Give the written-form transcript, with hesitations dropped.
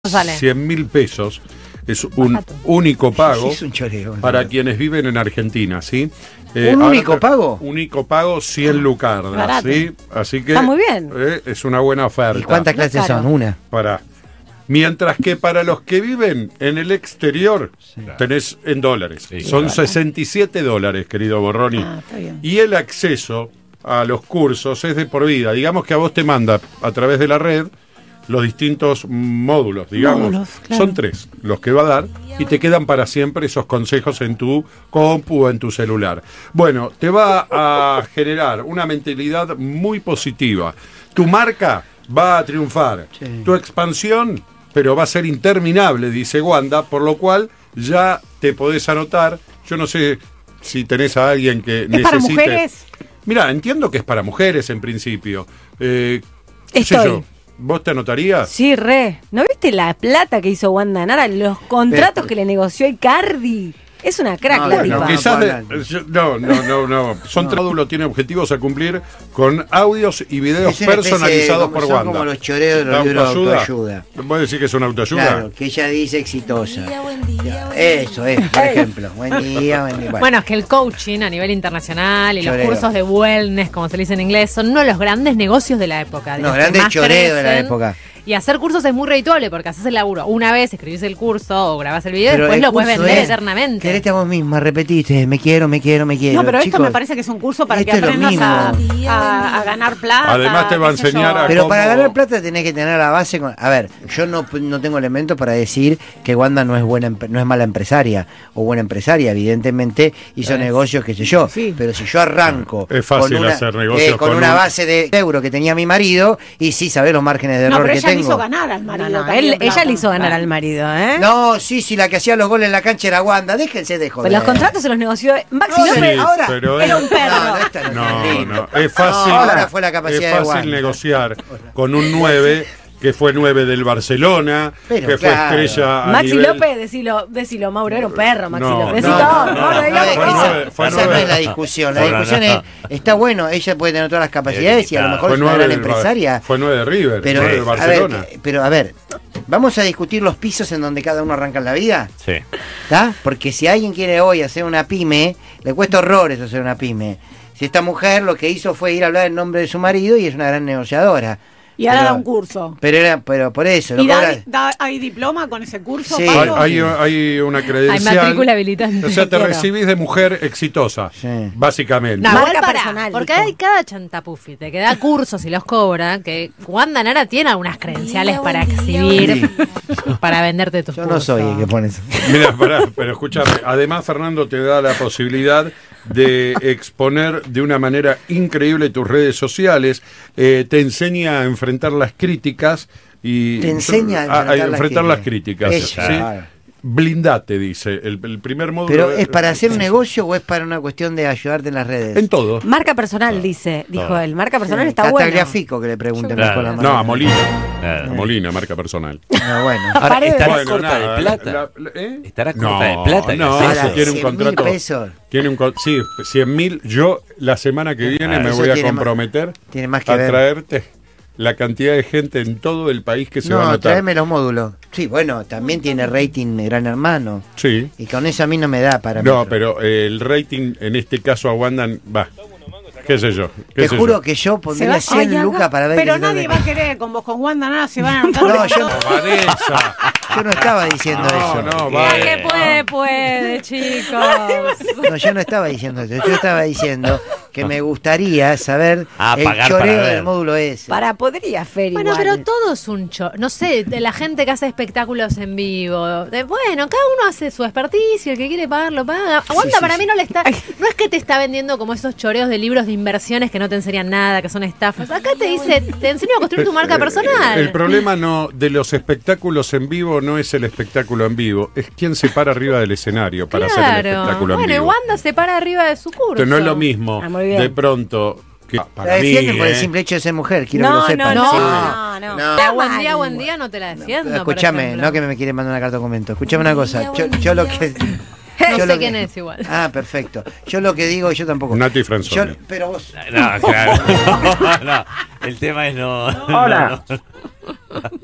Sale. 100.000 pesos. Es un único pago Sí, es un choreo, para quienes viven en Argentina, ¿sí? ¿Un único pago? Único pago, 100 lucardas, barato. ¿sí? Así que Está muy bien. Es una buena oferta. ¿Y cuántas clases Claro. son? Una. Mientras que para los que viven en el exterior, tenés en dólares. Sí, Son claro. $67, querido Borroni. Está bien. Y el acceso a los cursos es de por vida. Digamos que a vos te manda a través de la red los distintos módulos, digamos. Módulos, claro. Son 3 los que va a dar y te quedan para siempre esos consejos en tu compu o en tu celular. Bueno, te va a generar una mentalidad muy positiva. Tu marca va a triunfar. Sí. Tu expansión, pero va a ser interminable, dice Wanda, por lo cual ya te podés anotar. Yo no sé si tenés a alguien que necesite... ¿Es para mujeres? Mira, entiendo que es para mujeres en principio. Qué sé Estoy. yo, ¿vos te anotarías? Sí, re. ¿No viste la plata que hizo Wanda Nara? Los contratos que le negoció Icardi. Es una crack No, la no, tipa. no, Quizás no. no. Son módulo tiene objetivos a cumplir con audios y videos Es una especie personalizados de- por son Wanda. como los choreos de los libros de autoayuda. ¿Vos decís que es una autoayuda? Claro, que ella dice exitosa. Eso es, por ejemplo. Buen día, buen día. Bueno, es que el coaching a nivel internacional y los Choreo. cursos de wellness, como se le dice en inglés, son uno de los grandes negocios de la época. Los que grandes más choreos de la crecen. época. Y hacer cursos es muy redituable porque haces el laburo una vez, escribís el curso o grabás el video y Pero después el lo puedes curso vender es, eternamente. Querete a vos misma, repetiste, me quiero. No, pero esto Chicos, me parece que es un curso para que esto es lo aprendas mismo. a ganar plata. Además te va a qué sé enseñar yo. a Pero cómo- para ganar plata tenés que tener la base con... A ver, yo no tengo elementos para decir que Wanda no es mala empresaria o buena empresaria, evidentemente hizo negocios, qué sé yo, Sí. pero si yo arranco Es fácil hacer negocios con con una un- base de euro que tenía mi marido y sí sabés los márgenes de No, error pero que ella le tengo. hizo ganar al marido. No, no, también ella plata. le hizo ganar al marido, ¿eh? No, sí, la que hacía los goles en la cancha era Wanda, déjense de joder. Pero los contratos se los negoció Maxi No, López. sí, ahora pero era es- un perro. No, esta no, No, es no, es fácil, No, ahora fue la capacidad es de fácil Wanda. negociar con un 9 que fue 9 del Barcelona, Pero que claro. fue estrella a Maxi nivel... López, decilo, Mauro, era un perro, Maxi No, López. no, Decí todo, no, no, no, digamos fue que nueve, hizo. fue Esa no nueve. es la discusión. La No, discusión no. está bueno, ella puede tener todas las capacidades y a lo mejor Fue es una 9 gran del empresaria. Fue 9 de River, Pero, 9 de Barcelona. a ver, vamos a discutir los pisos en donde cada uno arranca en la vida, Sí. ¿está? Porque si alguien quiere hoy hacer una pyme, le cuesta horrores hacer una pyme. Si esta mujer lo que hizo fue ir a hablar en nombre de su marido y es una gran negociadora. Y ahora Pero- da un curso. Pero por eso. ¿Y lo cobra- hay diploma con ese curso, Sí. Pablo? Hay una credencial. matrícula habilitante. O sea, te Quiero. recibís de mujer exitosa, Sí. básicamente. No, Marca igual pará, personal, porque dijo. hay cada chantapufite que da cursos y los cobra, que Wanda Nara tiene algunas credenciales para exhibir, para venderte tus Yo cursos. no soy el que pone eso. Mira, pará, pero escúchame. Además, Fernando te da la posibilidad de exponer de una manera increíble tus redes sociales, te enseña a enfrentar las críticas y Te enseña a enfrentar las las críticas. Eso, ¿sí? claro. Blindate, dice el primer módulo. Pero ¿es para hacer un negocio o es para una cuestión de ayudarte en las redes? En todo. Marca personal, dijo él. Marca personal Sí, está bueno. Tagliafico que le pregunten Claro. con la No, mano. a Molina. Claro. A Molina, marca personal. No, bueno. Ahora, Paredes. ¿estará Bueno, corta nada, de plata? ¿eh? ¿Estará corta No, de plata? no, que hace eso eso? tiene un 100.000 contrato. pesos. Tiene sí, 100.000. Yo la semana que viene me eso voy a tiene comprometer tiene más que a ver. traerte la cantidad de gente en todo el país que se va a No, anotar. tráeme los módulos. Sí, bueno, también tiene rating Gran Hermano. Sí. Y con eso a mí no me da para... No, pero el rating en este caso a Wanda va. ¿Qué sé yo? Te juro que yo pondría 100 lucas para ver... Pero qué se nadie trata. va a querer con vos, con Wanda, nada, se van a anotar. No, yo, Vanessa. yo no estaba diciendo eso. No, La va. que puede, chicos. No, yo no estaba diciendo eso. Yo estaba diciendo que me gustaría saber el pagar para choreo ver. del módulo ese. Podría Fer Bueno, igual. pero todo es un show. No sé, de la gente que hace espectáculos en vivo. Bueno, cada uno hace su experticio, el que quiere pagarlo, paga. Wanda para mí no le está. No es que te está vendiendo como esos choreos de libros de inversiones que no te enseñan nada, que son estafas. Acá te dice, te enseño a construir tu marca personal. El problema no de los espectáculos en vivo no es el espectáculo en vivo, es quien se para arriba del escenario para hacer el espectáculo Bueno, en y vivo. Wanda se para arriba de su curso. Entonces, no es lo mismo Ah, muy bien. de pronto que La para mí, defienden por el simple hecho de ser mujer, quiero que No, lo sepan. no, Sí. no. La buen día no te la defiendo. por Escúchame, ejemplo. no que me quieren mandar una carta de documento. Escúchame una cosa. Yo lo que... No yo sé lo que- quién es igual. Ah, perfecto. Yo lo que digo, yo tampoco. Nati Franzoni. Pero vos... No, claro. No, el tema es no. Hola. no.